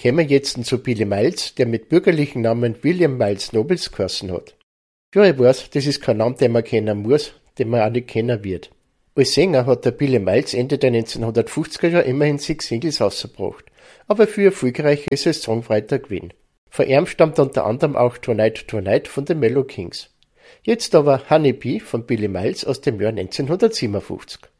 Kommen wir jetzt zu Billy Miles, der mit bürgerlichen Namen William Miles Nobles geheißen hat. Ja, ich weiß, das ist kein Name, den man kennen muss, den man auch nicht kennen wird. Als Sänger hat der Billy Miles Ende der 1950er Jahre immerhin 6 Singles rausgebracht, aber viel erfolgreicher ist als Songwriter gewesen. Von ihm stammt unter anderem auch Tonight Tonight von den Mellow Kings. Jetzt aber Honey Bee von Billy Miles aus dem Jahr 1957.